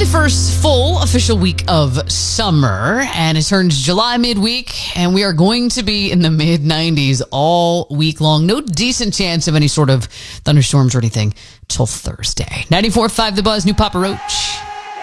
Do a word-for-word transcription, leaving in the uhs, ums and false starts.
the first full official week of summer, and it turns July midweek, and we are going to be in the mid nineties all week long. No decent chance of any sort of thunderstorms or anything till Thursday. ninety-four point five The Buzz, New Papa Roach.